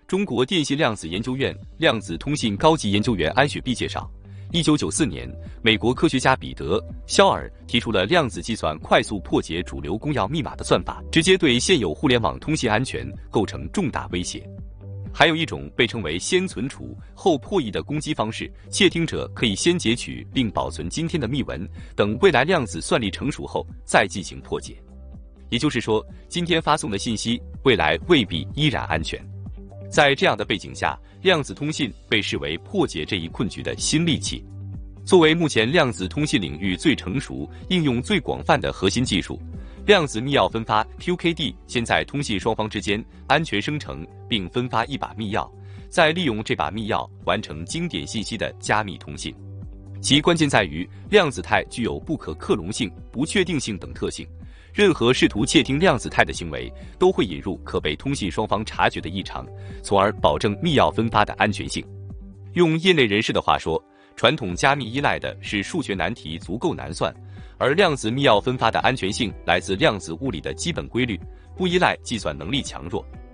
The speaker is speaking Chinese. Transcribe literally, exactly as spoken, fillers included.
中国电信量子研究院量子通信高级研究员安雪碧介绍，一九九四年，美国科学家彼得·肖尔提出了量子计算快速破解主流公钥密码的算法，直接对现有互联网通信安全构成重大威胁。还有一种被称为先存储后破译的攻击方式，窃听者可以先截取并保存今天的密文，等未来量子算力成熟后再进行破解。也就是说，今天发送的信息，未来未必依然安全。在这样的背景下，量子通信被视为破解这一困局的新利器。作为目前量子通信领域最成熟、应用最广泛的核心技术，量子密钥分发 Q K D 先在通信双方之间安全生成并分发一把密钥，再利用这把密钥完成经典信息的加密通信。其关键在于，量子态具有不可克隆性、不确定性等特性。任何试图窃听量子态的行为，都会引入可被通信双方察觉的异常，从而保证密钥分发的安全性。用业内人士的话说，传统加密依赖的是数学难题足够难算，而量子密钥分发的安全性来自量子物理的基本规律，不依赖计算能力强弱。